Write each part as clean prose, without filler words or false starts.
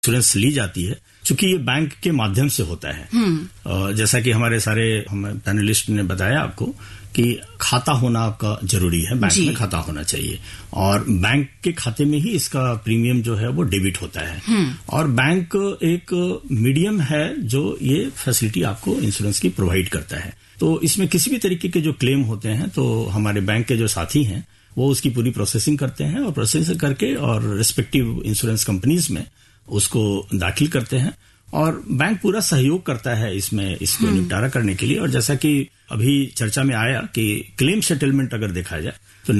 Insurance ली जाती है, चूंकि ये बैंक के माध्यम से होता है। जैसा कि हमारे सारे हम पैनलिस्ट ने बताया आपको कि खाता होना आपका जरूरी है, बैंक में खाता होना चाहिए और बैंक के खाते में ही इसका प्रीमियम जो है वो डेबिट होता है। और बैंक एक मीडियम है जो ये फैसिलिटी आपको इंश्योरेंस की प्रोवाइड करता है। तो इसमें किसी भी तरीके के जो क्लेम होते हैं तो हमारे बैंक के जो साथी हैं वो उसकी पूरी प्रोसेसिंग करते हैं और प्रोसेसिंग करके और रिस्पेक्टिव इंश्योरेंस कंपनीज में उसको दाखिल करते हैं और बैंक पूरा सहयोग करता है इसमें इसको निपटारा करने के लिए। और जैसा कि अभी चर्चा में आया कि क्लेम सेटलमेंट अगर देखा जाए तो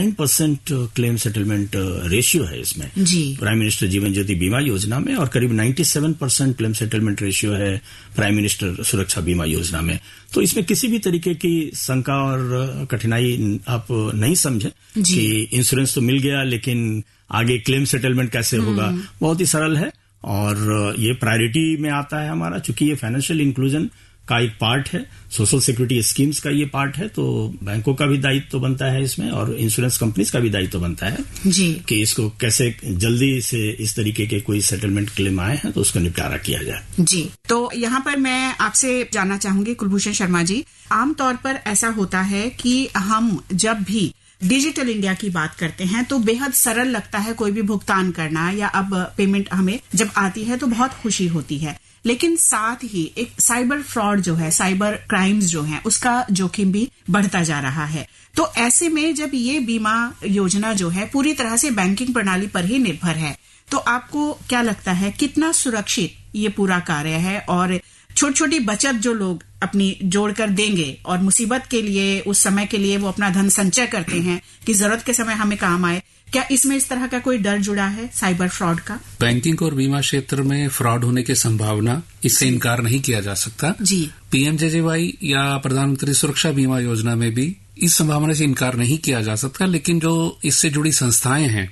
99% क्लेम सेटलमेंट रेशियो है इसमें प्राइम मिनिस्टर जीवन ज्योति बीमा योजना में और करीब 97% क्लेम सेटलमेंट रेशियो है प्राइम मिनिस्टर सुरक्षा बीमा योजना में। तो इसमें किसी भी तरीके की शंका और कठिनाई आप नहीं समझे कि इंश्योरेंस तो मिल गया लेकिन आगे क्लेम सेटलमेंट कैसे होगा। बहुत ही सरल है और ये प्रायोरिटी में आता है हमारा, चूंकि ये फाइनेंशियल इंक्लूजन का एक पार्ट है, सोशल सिक्योरिटी स्कीम्स का ये पार्ट है। तो बैंकों का भी दायित्व तो बनता है इसमें और इंश्योरेंस कंपनीज का भी दायित्व तो बनता है कि इसको कैसे जल्दी से इस तरीके के कोई सेटलमेंट क्लेम आए हैं तो उसको निपटारा किया जाए। जी, तो यहाँ पर मैं आपसे जानना चाहूंगी कुलभूषण शर्मा जी, आमतौर पर ऐसा होता है कि हम जब भी डिजिटल इंडिया की बात करते हैं तो बेहद सरल लगता है कोई भी भुगतान करना या अब पेमेंट हमें जब आती है तो बहुत खुशी होती है, लेकिन साथ ही एक साइबर फ्रॉड जो है, साइबर क्राइम्स जो है, उसका जोखिम भी बढ़ता जा रहा है। तो ऐसे में जब ये बीमा योजना जो है पूरी तरह से बैंकिंग प्रणाली पर ही निर्भर है तो आपको क्या लगता है कितना सुरक्षित ये पूरा कार्य है और छोटी छोटी बचत जो लोग अपनी जोड़कर देंगे और मुसीबत के लिए उस समय के लिए वो अपना धन संचय करते हैं कि जरूरत के समय हमें काम आए, क्या इसमें इस तरह का कोई डर जुड़ा है साइबर फ्रॉड का? बैंकिंग और बीमा क्षेत्र में फ्रॉड होने की संभावना, इससे इनकार नहीं किया जा सकता जी। पीएमजेजेवाई या प्रधानमंत्री सुरक्षा बीमा योजना में भी इस संभावना से इनकार नहीं किया जा सकता, लेकिन जो इससे जुड़ी संस्थाएं हैं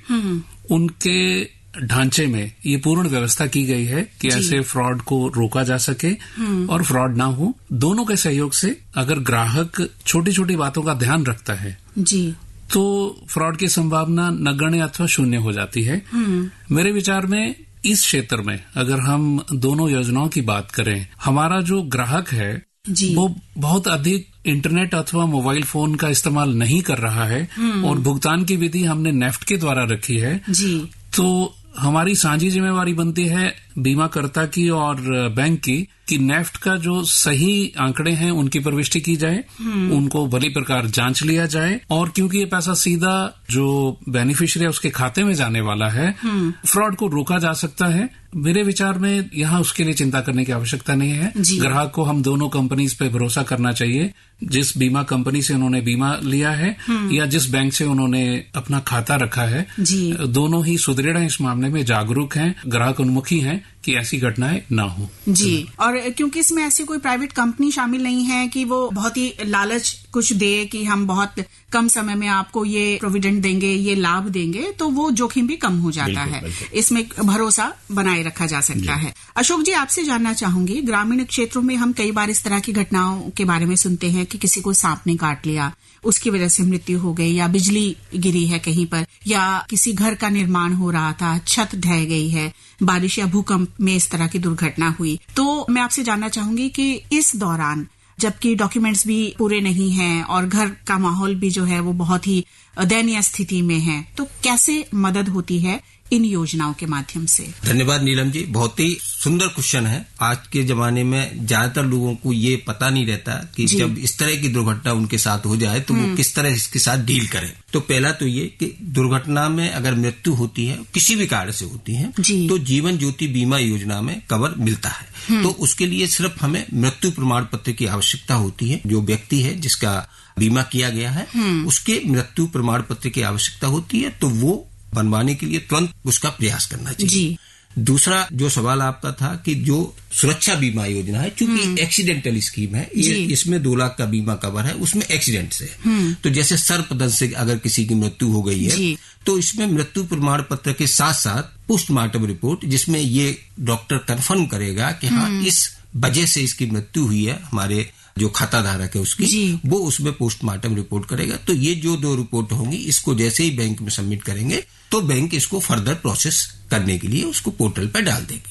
उनके ढांचे में ये पूर्ण व्यवस्था की गई है कि ऐसे फ्रॉड को रोका जा सके और फ्रॉड ना हो। दोनों के सहयोग से अगर ग्राहक छोटी छोटी बातों का ध्यान रखता है जी तो फ्रॉड की संभावना नगण्य अथवा शून्य हो जाती है। मेरे विचार में इस क्षेत्र में अगर हम दोनों योजनाओं की बात करें, हमारा जो ग्राहक है वो बहुत अधिक इंटरनेट अथवा मोबाइल फोन का इस्तेमाल नहीं कर रहा है और भुगतान की विधि हमने नेफ्ट के द्वारा रखी है जी। तो हमारी साझी जिम्मेवारी बनती है बीमाकर्ता की और बैंक की कि नेफ्ट का जो सही आंकड़े हैं उनकी प्रविष्टि की जाए, उनको भली प्रकार जांच लिया जाए और क्योंकि ये पैसा सीधा जो बेनिफिशियरी है उसके खाते में जाने वाला है, फ्रॉड को रोका जा सकता है। मेरे विचार में यहाँ उसके लिए चिंता करने की आवश्यकता नहीं है। ग्राहक को हम दोनों कंपनीज पे भरोसा करना चाहिए, जिस बीमा कंपनी से उन्होंने बीमा लिया है या जिस बैंक से उन्होंने अपना खाता रखा है, दोनों ही सुदृढ़ हैं इस मामले में, जागरूक हैं, ग्राहक उन्मुखी हैं कि ऐसी घटनाएं ना हो जी। और क्योंकि इसमें ऐसी कोई प्राइवेट कंपनी शामिल नहीं है कि वो बहुत ही लालच कुछ दे कि हम बहुत कम समय में आपको ये प्रोविडेंट देंगे, ये लाभ देंगे, तो वो जोखिम भी कम हो जाता है। इसमें भरोसा बनाए रखा जा सकता है। अशोक जी, आपसे जानना चाहूंगी, ग्रामीण क्षेत्रों में हम कई बार इस तरह की घटनाओं के बारे में सुनते हैं कि किसी को सांप ने काट लिया, उसकी वजह से मृत्यु हो गई, या बिजली गिरी है कहीं पर, या किसी घर का निर्माण हो रहा था, छत ढह गई है, बारिश या भूकंप में इस तरह की दुर्घटना हुई। तो मैं आपसे जानना चाहूंगी कि इस दौरान जबकि डॉक्यूमेंट्स भी पूरे नहीं हैं और घर का माहौल भी जो है वो बहुत ही दयनीय स्थिति में है, तो कैसे मदद होती है इन योजनाओं के माध्यम से? धन्यवाद नीलम जी, बहुत ही सुंदर क्वेश्चन है। आज के जमाने में ज्यादातर लोगों को ये पता नहीं रहता कि जब इस तरह की दुर्घटना उनके साथ हो जाए तो वो किस तरह इसके साथ डील करें। तो पहला तो ये कि दुर्घटना में अगर मृत्यु होती है, किसी भी कारण से होती है, तो जीवन ज्योति बीमा योजना में कवर मिलता है। तो उसके लिए सिर्फ हमें मृत्यु प्रमाण पत्र की आवश्यकता होती है। जो व्यक्ति है जिसका बीमा किया गया है उसके मृत्यु प्रमाण पत्र की आवश्यकता होती है, तो वो बनवाने के लिए तुरंत उसका प्रयास करना चाहिए। दूसरा जो सवाल आपका था कि जो सुरक्षा बीमा योजना है, चूंकि एक्सीडेंटल स्कीम है, ये इसमें 2 लाख का बीमा कवर है, उसमें एक्सीडेंट से तो जैसे सर्पदंश से अगर किसी की मृत्यु हो गई है तो इसमें मृत्यु प्रमाण पत्र के साथ साथ पोस्टमार्टम रिपोर्ट, जिसमें ये डॉक्टर कंफर्म करेगा कि हाँ इस वजह से इसकी मृत्यु हुई है, हमारे जो खाता धारक है उसकी, वो उसमें पोस्टमार्टम रिपोर्ट करेगा। तो ये जो 2 रिपोर्ट होंगी, इसको जैसे ही बैंक में सबमिट करेंगे तो बैंक इसको फर्दर प्रोसेस करने के लिए उसको पोर्टल पर डाल देगी।